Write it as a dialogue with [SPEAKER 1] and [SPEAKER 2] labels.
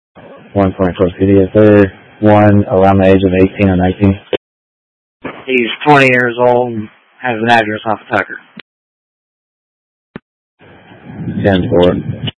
[SPEAKER 1] 124 PD. Is there one around the age of 18 or 19?
[SPEAKER 2] He's 20 years old and has an address off of Tucker.
[SPEAKER 1] 10-4.